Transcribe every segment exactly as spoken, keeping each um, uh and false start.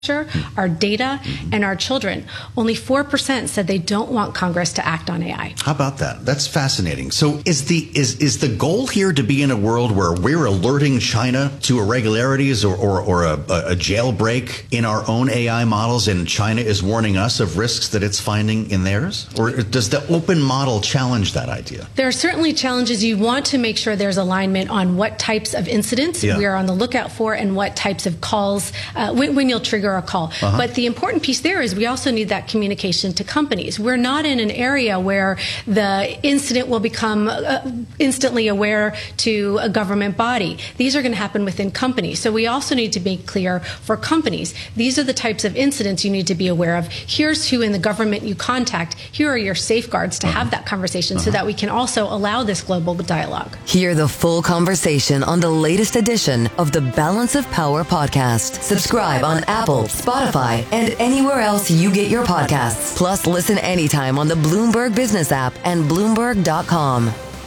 our data, and our children. Only four percent said they don't want Congress to act on A I. How about that? That's fascinating. So is the is is the goal here to be in a world where we're alerting China to irregularities or, or, or a, a jailbreak in our own A I models, and China is warning us of risks that it's finding in theirs? Or does the open model challenge that idea? There are certainly challenges. You want to make sure there's alignment on what types of incidents yeah. we are on the lookout for and what types of calls, uh, when, when you'll trigger a call. Uh-huh. But the important piece there is we also need that communication to companies. We're not in an area where the incident will become uh, instantly aware to a government body. These are going to happen within companies. So we also need to make clear for companies, these are the types of incidents you need to be aware of. Here's who in the government you contact. Here are your safeguards to uh-huh. have that conversation uh-huh. so that we can also allow this global dialogue. Hear the full conversation on the latest edition of the Balance of Power podcast. Subscribe on Apple, Spotify, and anywhere else you get your podcasts. Plus, listen anytime on the Bloomberg Business app and Bloomberg dot com.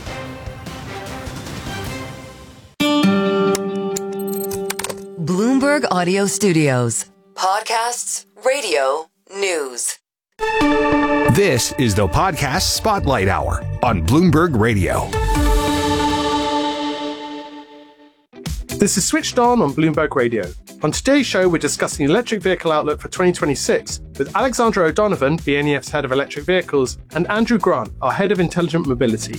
Bloomberg Audio Studios. Podcasts, radio, news. This is the Podcast Spotlight Hour on Bloomberg Radio. This is Switched On on Bloomberg Radio. On today's show, we're discussing the electric vehicle outlook for twenty twenty-six with Alexandra O'Donovan, B N E F's head of electric vehicles, and Andrew Grant, our head of intelligent mobility.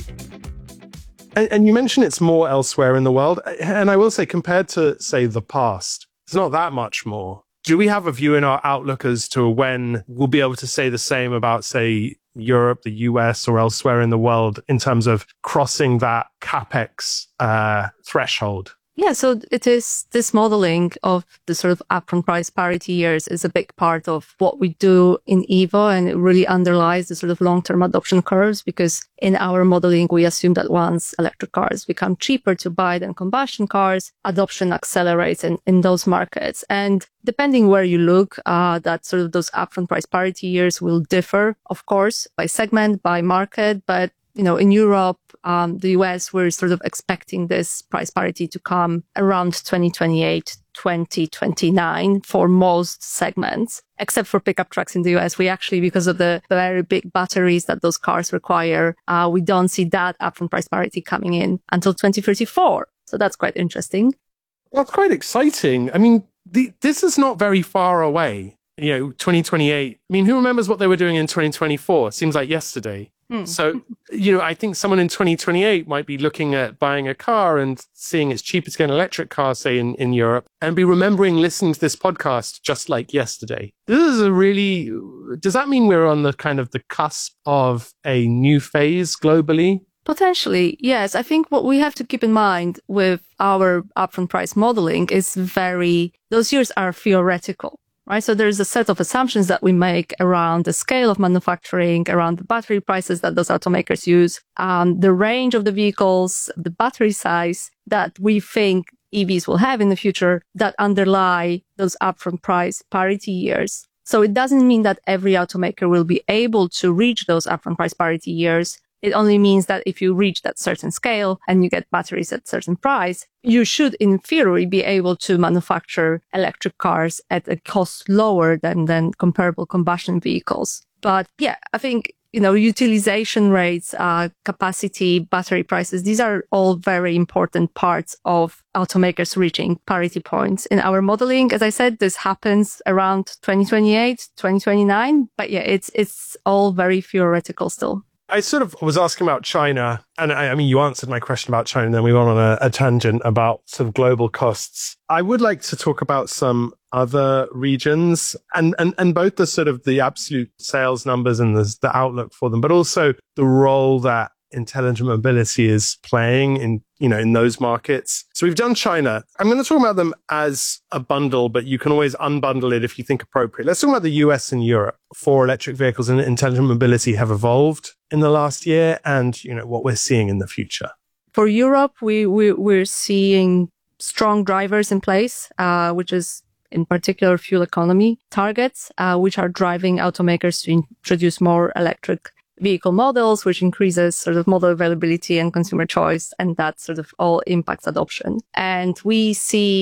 And, and you mentioned it's more elsewhere in the world. And I will say, compared to, say, the past, it's not that much more. Do we have a view in our outlook as to when we'll be able to say the same about, say, Europe, the U S, or elsewhere in the world in terms of crossing that CapEx uh, threshold? Yeah, so it is this modeling of the sort of upfront price parity years is a big part of what we do in EVO, and it really underlies the sort of long-term adoption curves, because in our modeling, we assume that once electric cars become cheaper to buy than combustion cars, adoption accelerates in, in those markets. And depending where you look, uh, that sort of those upfront price parity years will differ, of course, by segment, by market, but you know, in Europe, um, the U S, we're sort of expecting this price parity to come around twenty twenty-eight, twenty twenty-nine for most segments, except for pickup trucks in the U S. We actually, because of the very big batteries that those cars require, uh, we don't see that upfront price parity coming in until twenty thirty-four. So that's quite interesting. Well, it's quite exciting. I mean, the, this is not very far away. You know, twenty twenty-eight. I mean, who remembers what they were doing in twenty twenty-four? Seems like yesterday. Hmm. So, you know, I think someone in twenty twenty-eight might be looking at buying a car and seeing it's cheaper to get an electric car, say, in, in Europe, and be remembering listening to this podcast just like yesterday. This is a really, does that mean we're on the kind of the cusp of a new phase globally? Potentially, yes. I think what we have to keep in mind with our upfront price modeling is very, those years are theoretical. Right. So there's a set of assumptions that we make around the scale of manufacturing, around the battery prices that those automakers use, um, the range of the vehicles, the battery size that we think E Vs will have in the future that underlie those upfront price parity years. So it doesn't mean that every automaker will be able to reach those upfront price parity years. It only means that if you reach that certain scale and you get batteries at a certain price, you should, in theory, be able to manufacture electric cars at a cost lower than, than comparable combustion vehicles. But yeah, I think, you know, utilization rates, uh, capacity, battery prices, these are all very important parts of automakers reaching parity points. In our modeling, as I said, this happens around twenty twenty-eight, twenty twenty-nine. But yeah, it's, it's all very theoretical still. I sort of was asking about China, and I, I mean, you answered my question about China, and then we went on a, a tangent about sort of global costs. I would like to talk about some other regions, and, and, and both the sort of the absolute sales numbers and the, the outlook for them, but also the role that intelligent mobility is playing in, you know, in those markets. So we've done China. I'm going to talk about them as a bundle, but you can always unbundle it if you think appropriate. Let's talk about the U S and Europe. For electric vehicles and intelligent mobility have evolved in the last year, and, you know, what we're seeing in the future. For Europe, we, we, we're seeing strong drivers in place, uh, which is in particular fuel economy targets, uh, which are driving automakers to introduce more electric vehicle models, which increases sort of model availability and consumer choice, and that sort of all impacts adoption. And we see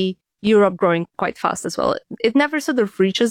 Europe growing quite fast as well. It never sort of reaches